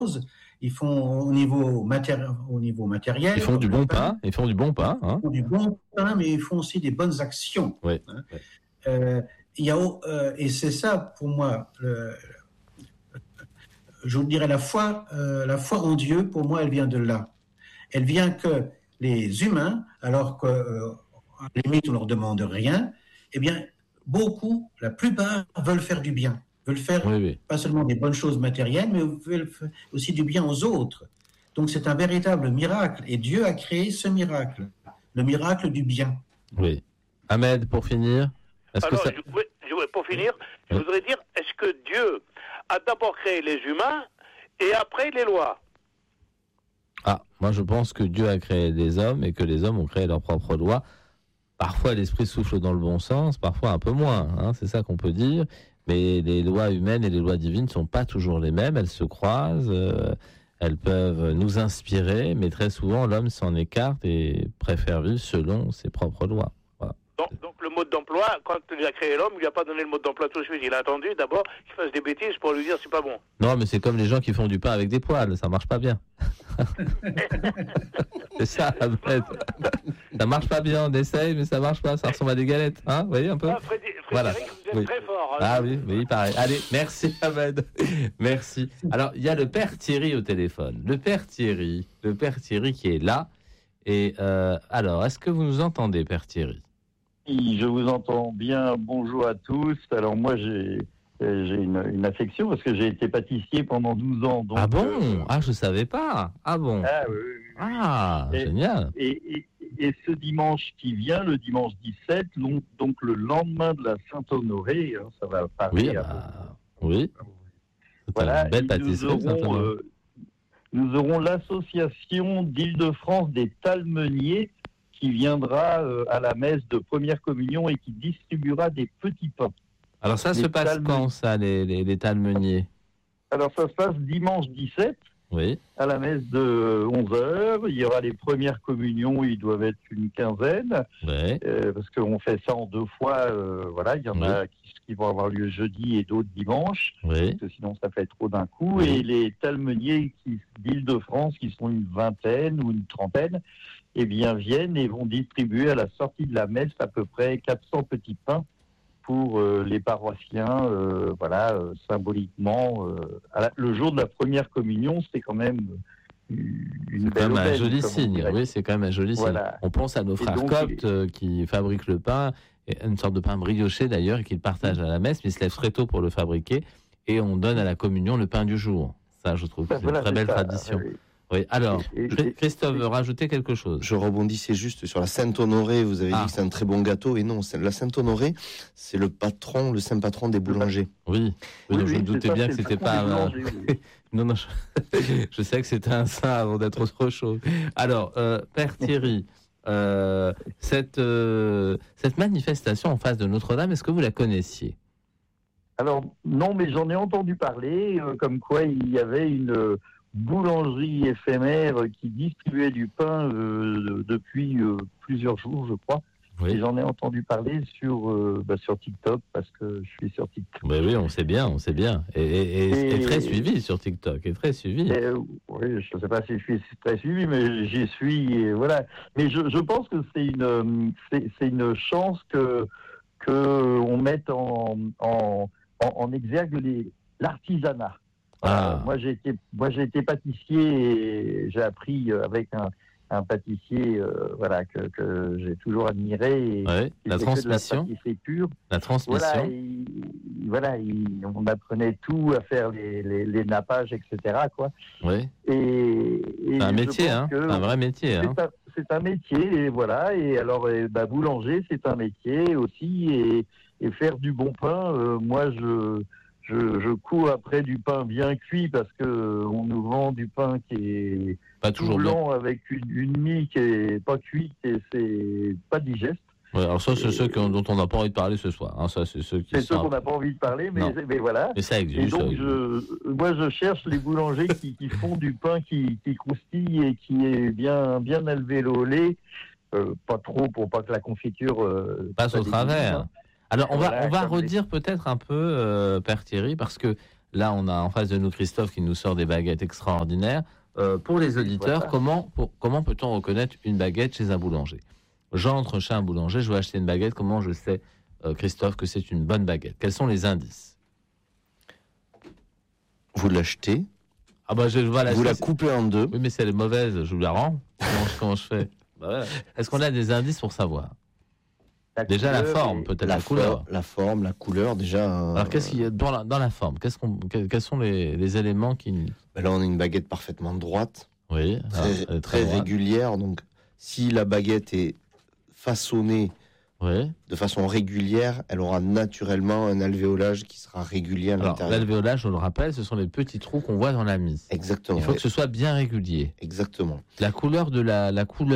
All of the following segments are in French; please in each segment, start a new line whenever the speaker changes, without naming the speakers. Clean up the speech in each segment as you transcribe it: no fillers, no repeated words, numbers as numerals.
Ils font au niveau matériel.
Ils font du bon pain. Ils font du bon pain.
Ils font du bon pain, mais ils font aussi des bonnes actions.
Oui.
Et c'est ça, pour moi, je vous dirais la foi en Dieu, pour moi, elle vient de là. Elle vient que les humains, alors qu'à la limite, on ne leur demande rien, eh bien, la plupart veulent faire du bien. Veulent faire pas seulement des bonnes choses matérielles, mais veulent faire aussi du bien aux autres. Donc c'est un véritable miracle. Et Dieu a créé ce miracle, le miracle du bien.
Oui. Ahmed, pour finir.
Pour finir, je voudrais dire, est-ce que Dieu a d'abord créé les humains et après les lois?
Moi je pense que Dieu a créé les hommes et que les hommes ont créé leurs propres lois. Parfois l'esprit souffle dans le bon sens, parfois un peu moins, c'est ça qu'on peut dire. Mais les lois humaines et les lois divines ne sont pas toujours les mêmes, elles se croisent, elles peuvent nous inspirer, mais très souvent l'homme s'en écarte et préfère vivre selon ses propres lois. Voilà.
Donc le mode d'emploi, quand il a créé l'homme, il lui a pas donné le mode d'emploi tout de suite, il a attendu d'abord qu'il fasse des bêtises pour lui dire c'est pas bon.
Non, mais c'est comme les gens qui font du pain avec des poêles, ça marche pas bien. C'est ça, en fait. Ça marche pas bien, on essaye, mais ça marche pas, ça ressemble à des galettes, vous voyez un peu.
Frédéric,
voilà.
Vous êtes très fort.
Oui, pareil. Allez, merci Ahmed. Merci. Alors, il y a le père Thierry au téléphone. Le père Thierry qui est là. Et alors, est-ce que vous nous entendez, père Thierry?
Oui, je vous entends bien. Bonjour à tous. Alors moi, j'ai une affection parce que j'ai été pâtissier pendant 12 ans. Donc,
ah bon je savais pas. Ah bon. Génial.
Et ce dimanche qui vient, le dimanche 17, donc le lendemain de la Saint-Honoré, ça va parler
oui.
Voilà,
une belle pâtisserie,
nous aurons l'association d'Île-de-France des Talmeniers qui viendra à la messe de première communion et qui distribuera des petits pains.
Alors ça se passe quand, ça, les talmeniers? Alors
ça se passe dimanche 17, à la messe de 11h. Il y aura les premières communions, ils doivent être une quinzaine, parce qu'on fait ça en 2 fois. Il y en a qui vont avoir lieu jeudi et d'autres dimanche, parce que sinon ça fait trop d'un coup. Et les talmeniers d'Île-de-France, qui sont une vingtaine ou une trentaine, viennent et vont distribuer à la sortie de la messe à peu près 400 petits pains pour les paroissiens, symboliquement. Le jour de la première communion, c'est quand même
un joli signe. Oui, c'est quand même un joli signe. On pense à nos frères coptes qui fabriquent le pain, une sorte de pain brioché d'ailleurs, et qu'ils partagent à la messe, mais ils se lèvent très tôt pour le fabriquer, et on donne à la communion le pain du jour. Ça, je trouve que c'est une très belle tradition. Oui, alors, Christophe veut rajouter quelque chose.
Je rebondissais juste sur la Saint-Honoré. Vous avez dit que c'est un très bon gâteau. Et non, la Saint-Honoré, c'est le saint patron des boulangers.
Oui, je me doutais bien que c'était pas... Non, je sais que c'était un saint avant d'être autre chose. Alors, Père Thierry, cette manifestation en face de Notre-Dame, est-ce que vous la connaissiez?
Alors, non, mais j'en ai entendu parler, comme quoi il y avait une boulangerie éphémère qui distribuait du pain depuis plusieurs jours, je crois. Et j'en ai entendu parler sur TikTok, parce que je suis sur TikTok.
Oui, on sait bien. Et très suivi sur TikTok, oui,
je ne sais pas si je suis très suivi, mais j'y suis, et voilà. Mais je pense que c'est une chance que on mette en exergue l'artisanat. Moi j'ai été pâtissier et j'ai appris avec un pâtissier que j'ai toujours admiré.
La transmission. La transmission.
On apprenait tout à faire les nappages, etc. quoi. Et
c'est un métier, c'est un vrai métier.
C'est un métier, et voilà. Et alors, boulanger, c'est un métier aussi, et faire du bon pain. Moi, je cours après du pain bien cuit, parce que on nous vend du pain qui est
pas toujours
blanc, avec une mie qui est pas cuite, et c'est pas digeste.
Alors ça, c'est ceux dont on n'a pas envie de parler ce soir. C'est ceux
qu'on n'a pas envie de parler, mais voilà.
Mais ça existe.
Et donc, moi, je cherche les boulangers qui font du pain qui croustille et qui est bien élevé au lait, pas trop pour pas que la confiture
passe au travers. Alors, on va redire peut-être un peu, Père Thierry, parce que Là, on a en face de nous Christophe qui nous sort des baguettes extraordinaires. Pour les auditeurs, comment peut-on reconnaître une baguette chez un boulanger ? J'entre chez un boulanger, je veux acheter une baguette. Comment je sais, Christophe, que c'est une bonne baguette ? Quels sont les indices ?
Vous l'achetez.
Ah bah
vous la coupez en deux.
Oui, mais si elle est mauvaise, je vous la rends. Comment je fais ? Est-ce qu'on a des indices pour savoir ? Déjà la forme, peut-être la couleur.
La forme, la couleur, déjà.
Alors qu'est-ce qu'il y a dans la forme ? Quels sont les éléments qui...
Là, on a une baguette parfaitement droite,
oui,
très régulière. Donc, si la baguette est façonnée de façon régulière, elle aura naturellement un alvéolage qui sera régulier à l'intérieur.
L'alvéolage, je le rappelle, ce sont les petits trous qu'on voit dans la mie.
Exactement.
Il faut que ce soit bien régulier.
Exactement.
La couleur de la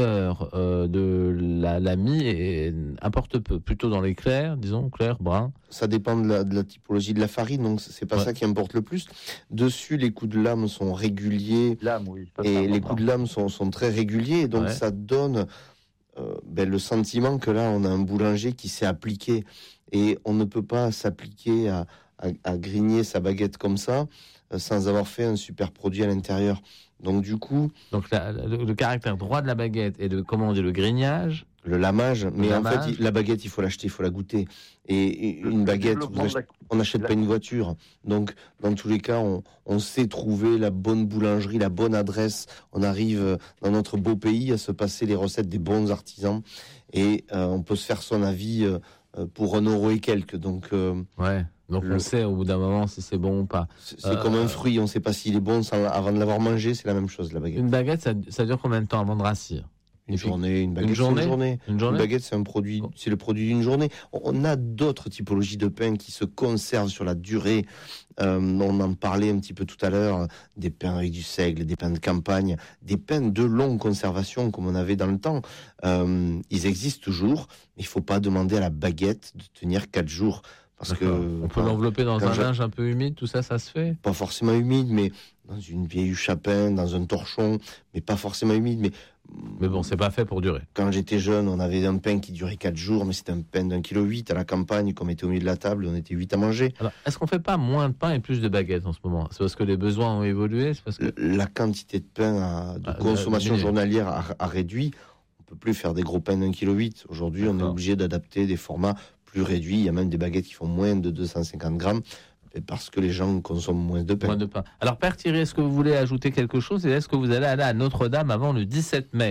mie importe peu, plutôt dans les clairs, disons, clair, brun.
Ça dépend de la typologie de la farine, donc c'est pas ça qui importe le plus. Dessus, les coups de lame sont réguliers. Les coups de lame sont très réguliers, donc ça donne le sentiment que là, on a un boulanger qui s'est appliqué. Et on ne peut pas s'appliquer à grigner sa baguette comme ça sans avoir fait un super produit à l'intérieur. Donc du coup...
Donc le caractère droit de la baguette et le grignage...
Le lamage, en fait, la baguette, il faut l'acheter, il faut la goûter. Et une baguette, on n'achète pas une voiture. Donc, dans tous les cas, on sait trouver la bonne boulangerie, la bonne adresse. On arrive dans notre beau pays à se passer les recettes des bons artisans. Et on peut se faire son avis pour 1 euro et quelques. Donc,
on sait au bout d'un moment si c'est bon ou pas.
C'est comme un fruit, on ne sait pas s'il est bon avant de l'avoir mangé, c'est la même chose, la baguette.
Une baguette, ça dure combien de temps avant de rassir ?
Une baguette, Une baguette, c'est le produit d'une journée. On a d'autres typologies de pain qui se conservent sur la durée. On en parlait un petit peu tout à l'heure, des pains avec du seigle, des pains de campagne, des pains de longue conservation comme on avait dans le temps. Ils existent toujours, mais il ne faut pas demander à la baguette de tenir 4 jours. Parce
on peut l'envelopper dans un linge un peu humide, tout ça se fait ?
Pas forcément humide, mais dans une vieille chapin, dans un torchon, mais pas forcément humide.
Mais bon, c'est pas fait pour durer.
Quand j'étais jeune, on avait un pain qui durait 4 jours, mais c'était un pain d'1,8 kg à la campagne, comme on était au milieu de la table, on était 8 à manger.
Alors, est-ce qu'on fait pas moins de pain et plus de baguettes en ce moment ? C'est parce que les besoins ont évolué ?
La quantité de pain de consommation journalière a réduit. On peut plus faire des gros pains d'1,8 kg. Aujourd'hui, on est obligé d'adapter des formats plus réduits. Il y a même des baguettes qui font moins de 250 grammes. Parce que les gens consomment moins de pain.
Alors, Père Thierry, est-ce que vous voulez ajouter quelque chose et est-ce que vous allez aller à Notre-Dame avant le 17 mai ?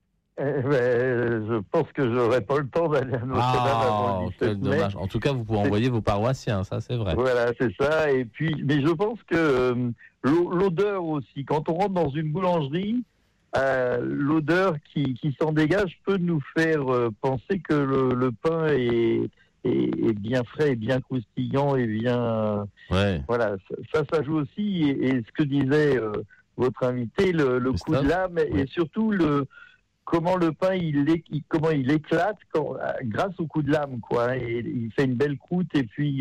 Je pense que je n'aurai pas le temps d'aller à Notre-Dame avant le 17 mai.
Dommage. En tout cas, vous pouvez envoyer vos paroissiens, ça c'est vrai.
Voilà, c'est ça. Et puis, mais je pense que l'odeur aussi, quand on rentre dans une boulangerie, l'odeur qui s'en dégage peut nous faire penser que le pain est bien frais, et bien croustillant et bien... Voilà, ça joue aussi. Et ce que disait votre invité, le coup de lame, et surtout comment le pain comment il éclate grâce au coup de lame, quoi. Et il fait une belle croûte et puis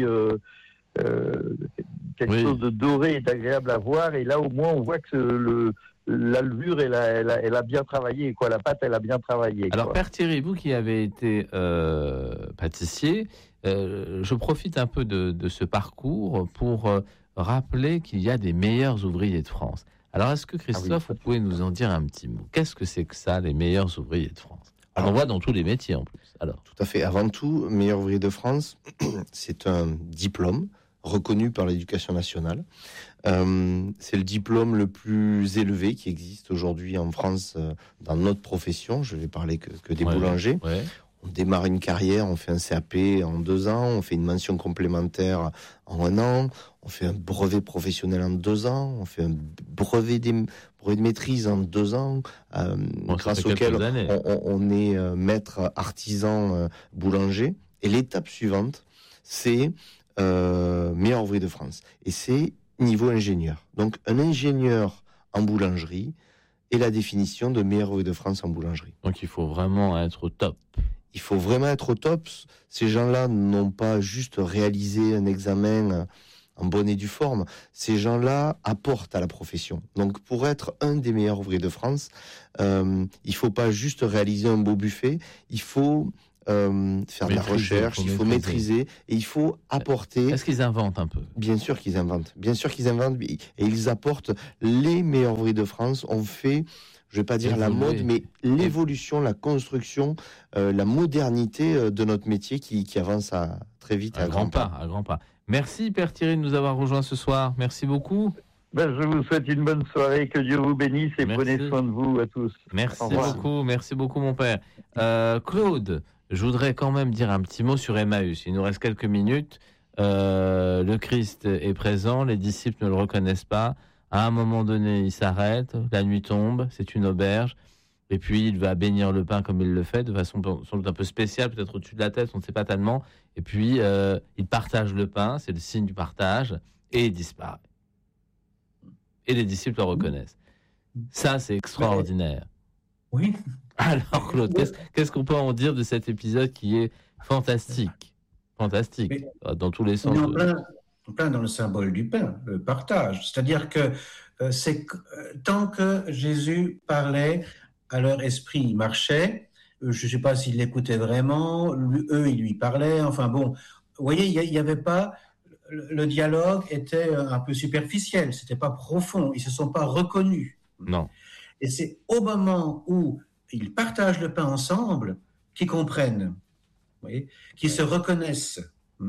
quelque chose de doré et d'agréable à voir. Et là, au moins, on voit que la levure, elle a bien travaillé, quoi. La pâte, elle a bien travaillé.
Alors, Père Thierry, vous qui avez été pâtissier, je profite un peu de ce parcours pour rappeler qu'il y a des meilleurs ouvriers de France. Alors, est-ce que Christophe, vous pouvez nous en dire un petit mot ? Qu'est-ce que c'est que ça, les meilleurs ouvriers de France ? On voit dans tous les métiers en plus. Alors.
Tout à fait. Avant tout, meilleur ouvrier de France, c'est un diplôme reconnu par l'éducation nationale. C'est le diplôme le plus élevé qui existe aujourd'hui en France dans notre profession. Je vais parler que des boulangers. On démarre une carrière, on fait un CAP en 2 ans, on fait une mention complémentaire en 1 an, on fait un brevet professionnel en 2 ans, on fait un brevet de maîtrise en 2 ans, grâce auquel on est maître artisan boulanger. Et l'étape suivante, c'est meilleur ouvrier de France. Et c'est niveau ingénieur. Donc un ingénieur en boulangerie est la définition de meilleur ouvrier de France en boulangerie.
Donc il faut vraiment être au top.
Il faut vraiment être au top. Ces gens-là n'ont pas juste réalisé un examen en bonne et due forme. Ces gens-là apportent à la profession. Donc pour être un des meilleurs ouvriers de France, il ne faut pas juste réaliser un beau buffet, il faut faire de la recherche, il faut maîtriser et il faut apporter.
Est-ce qu'ils inventent un peu ?
Bien sûr qu'ils inventent. Et ils apportent les meilleurs ouvriers de France. On fait, je vais pas dire la mode, mais l'évolution, la construction, la modernité de notre métier qui avance très vite à grands pas.
À grands pas. Merci Père Thierry de nous avoir rejoints ce soir. Merci beaucoup.
Je vous souhaite une bonne soirée, que Dieu vous bénisse et prenez soin de vous à tous.
Merci beaucoup mon père. Claude, je voudrais quand même dire un petit mot sur Emmaüs. Il nous reste quelques minutes. Le Christ est présent, les disciples ne le reconnaissent pas. À un moment donné, il s'arrête, la nuit tombe, c'est une auberge. Et puis, il va bénir le pain comme il le fait, de façon sans doute un peu spéciale, peut-être au-dessus de la tête, on ne sait pas tellement. Et puis, il partage le pain, c'est le signe du partage, et il disparaît. Et les disciples le reconnaissent. Ça, c'est extraordinaire.
Oui.
Alors, Claude, qu'est-ce qu'on peut en dire de cet épisode qui est fantastique, dans tous les sens.
On est plein dans le symbole du pain, le partage. C'est-à-dire que tant que Jésus parlait, à leur esprit marchait. Je ne sais pas s'ils l'écoutaient vraiment. Eux, ils lui parlaient. Enfin bon, vous voyez, il n'y avait pas... Le dialogue était un peu superficiel. C'était pas profond. Ils se sont pas reconnus.
Non.
Et c'est au moment où ils partagent le pain ensemble qu'ils comprennent, vous voyez, qu'ils se reconnaissent.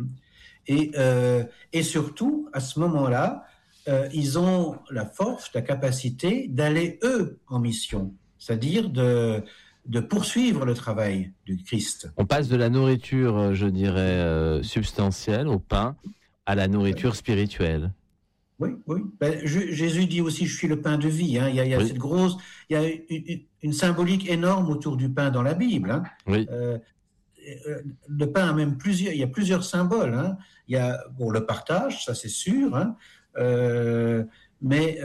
Et surtout, à ce moment-là, ils ont la force, la capacité d'aller, eux, en mission. C'est-à-dire de poursuivre le travail du Christ.
On passe de la nourriture, je dirais, substantielle, au pain, à la nourriture spirituelle.
Oui. Jésus dit aussi, je suis le pain de vie. Il y a cette grosse... Il y a une symbolique énorme autour du pain dans la Bible.
Oui.
Le pain a même plusieurs... Il y a plusieurs symboles. Il y a le partage, ça c'est sûr. Mais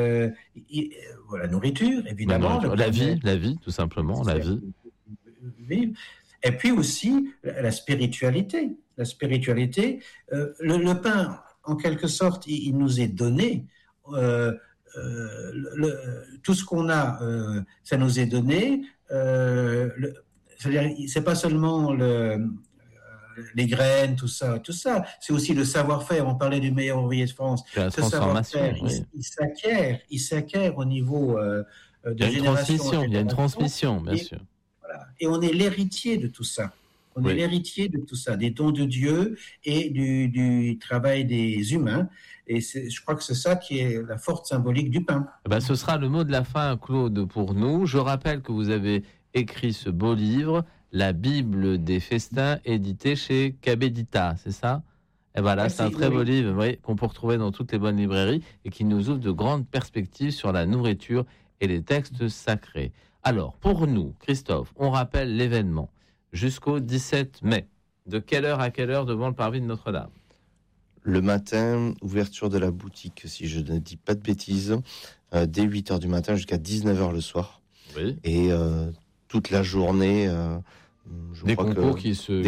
la nourriture, évidemment.
La vie, tout simplement, la vie.
Et puis aussi, la spiritualité. La spiritualité, le pain, en quelque sorte, il nous est donné. Tout ce qu'on a, ça nous est donné. C'est-à-dire, c'est pas seulement les graines, tout ça. C'est aussi le savoir-faire. On parlait du meilleur ouvrier de France.
La transformation,
il s'acquiert au niveau de génération.
Il y a une transmission, bien sûr.
Voilà. Et on est l'héritier de tout ça. On est l'héritier de tout ça, des dons de Dieu et du travail des humains. Et je crois que c'est ça qui est la force symbolique du pain.
Ce sera le mot de la fin, Claude, pour nous. Je rappelle que vous avez écrit ce beau livre, La Bible des festins, édité chez Cabedita, c'est ça ? Et voilà, c'est un très beau livre qu'on peut retrouver dans toutes les bonnes librairies et qui nous ouvre de grandes perspectives sur la nourriture et les textes sacrés. Alors, pour nous, Christophe, on rappelle l'événement jusqu'au 17 mai. De quelle heure à quelle heure devant le parvis de Notre-Dame ?
Le matin, ouverture de la boutique, si je ne dis pas de bêtises, dès 8h du matin jusqu'à 19h le soir.
Oui.
Et toute la journée...
Des concours.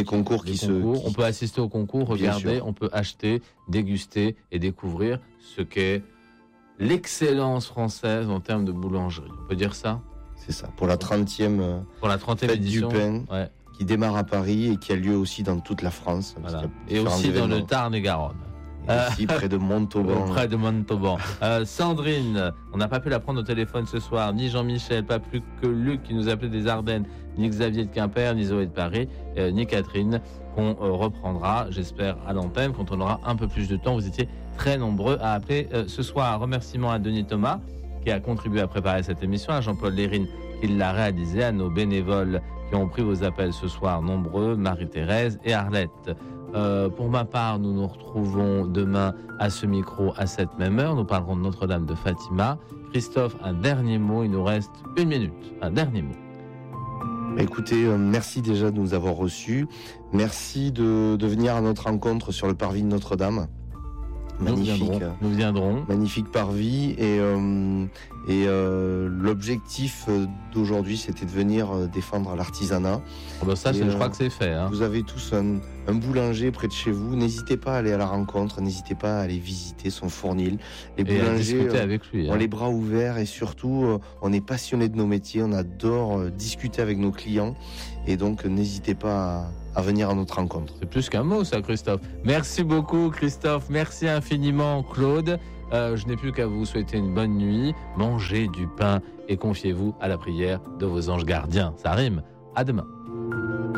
On
peut assister au concours, regarder, on peut acheter, déguster et découvrir ce qu'est l'excellence française en termes de boulangerie. On peut dire ça ?
C'est ça, pour la 30e fête
édition,
du pain, qui démarre à Paris et qui a lieu aussi dans toute la France.
Voilà. Et aussi dans le Tarn-et-Garonne.
Ici, près de Montauban.
Sandrine, on n'a pas pu la prendre au téléphone ce soir, ni Jean-Michel, pas plus que Luc qui nous appelait des Ardennes, ni Xavier de Quimper, ni Zoé de Paris, ni Catherine, qu'on reprendra, j'espère, à l'antenne quand on aura un peu plus de temps. Vous étiez très nombreux à appeler ce soir. Un remerciement à Denis Thomas qui a contribué à préparer cette émission, à Jean-Paul Lérine qui l'a réalisé, à nos bénévoles qui ont pris vos appels ce soir nombreux, Marie-Thérèse et Arlette. Pour ma part, nous nous retrouvons demain à ce micro à cette même heure. Nous parlerons de Notre-Dame de Fatima. Christophe, un dernier mot, il nous reste 1 minute. Un dernier mot.
Écoutez, merci déjà de nous avoir reçus. Merci de venir à notre rencontre sur le parvis de Notre-Dame. Magnifique.
Nous viendrons.
Magnifique parvis et Et l'objectif d'aujourd'hui, c'était de venir défendre l'artisanat.
Ça, je crois que c'est fait.
Vous avez tous un boulanger près de chez vous. N'hésitez pas à aller à la rencontre, n'hésitez pas à aller visiter son fournil. Les boulangers
avec lui,
ont les bras ouverts et surtout, on est passionnés de nos métiers. On adore discuter avec nos clients. Et donc, n'hésitez pas à venir à notre rencontre.
C'est plus qu'un mot, ça, Christophe. Merci beaucoup, Christophe. Merci infiniment, Claude. Je n'ai plus qu'à vous souhaiter une bonne nuit. Mangez du pain et confiez-vous à la prière de vos anges gardiens. Ça rime. À demain.